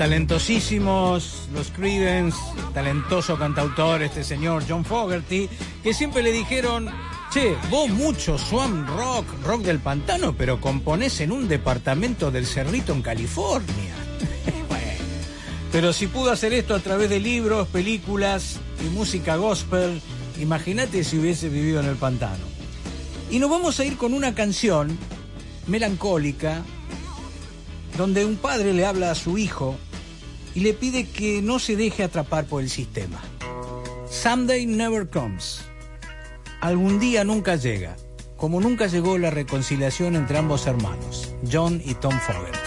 talentosísimos los Creedence, talentoso cantautor este señor John Fogerty, que siempre le dijeron: che, vos mucho swamp rock, rock del pantano, pero componés en un departamento del Cerrito en California. Bueno, pero si pudo hacer esto a través de libros, películas y música gospel, imagínate si hubiese vivido en el pantano. Y nos vamos a ir con una canción melancólica, donde un padre le habla a su hijo y le pide que no se deje atrapar por el sistema. Someday never comes. Algún día nunca llega, como nunca llegó la reconciliación entre ambos hermanos, John y Tom Fogerty.